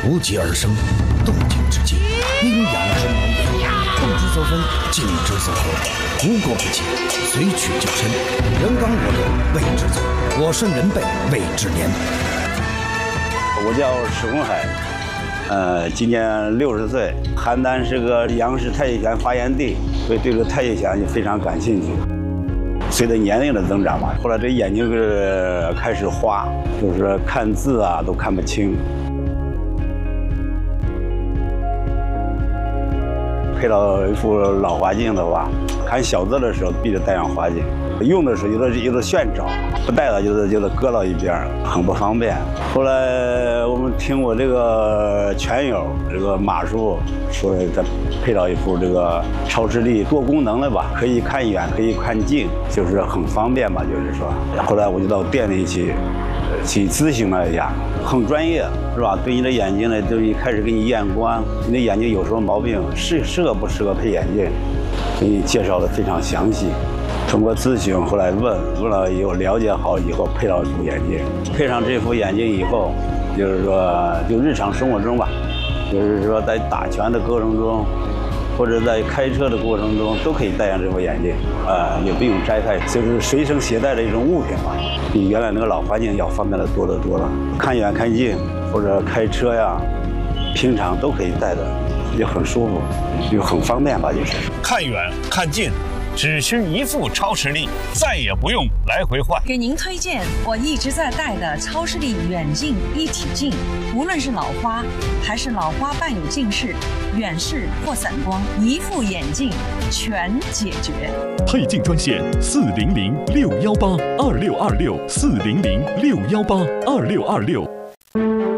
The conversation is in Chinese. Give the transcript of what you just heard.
无疾而生，动静之际，阴阳之矛盾，动之则分，静之则合，无过不及，随取就身。人刚我柔，谓之走；我顺人背，谓之廉。 我叫史洪海，今年60岁。邯郸是个杨氏太极拳发源地，所以对这个太极拳就非常感兴趣。随着年龄的增长吧，后来这眼睛是开始花，就是看字啊都看不清。配到一副老花镜的话，看小字的时候必须戴上花镜，用的时候有的炫照，不戴了就搁到一边，很不方便。后来我们听我这个拳友这个马叔说，他配到一副这个超视力多功能的吧，可以看远，可以看近，就是很方便吧，就是说。后来我就到店里去咨询了一下，很专业，是吧？对你的眼睛呢，就一开始给你验光，你的眼睛有什么毛病，适合不适合配眼镜，给你介绍的非常详细。通过咨询，后来问了以后，了解好以后，配到一副眼镜。配上这副眼镜以后，就是说，就日常生活中吧，就是说在打拳的过程中，或者在开车的过程中，都可以戴上这副眼镜，也不用摘开，就是随身携带的一种物品嘛，比原来那个老花镜要方便的多得多了。看远看近，或者开车呀，平常都可以戴的，也很舒服，又很方便吧，就是。 看远看近，只需一副超视力，再也不用来回换。 给您推荐我一直在戴的超视力远近一体镜，无论是老花还是老花伴有近视、远视或散光，一副眼镜全解决。 配镜专线400-618-2626，400-618-2626。